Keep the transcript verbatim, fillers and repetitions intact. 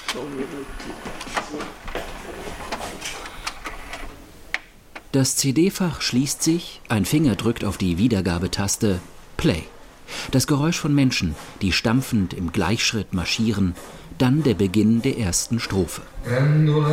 Das C D-Fach schließt sich, ein Finger drückt auf die Wiedergabetaste Play. Das Geräusch von Menschen, die stampfend im Gleichschritt marschieren, dann der Beginn der ersten Strophe.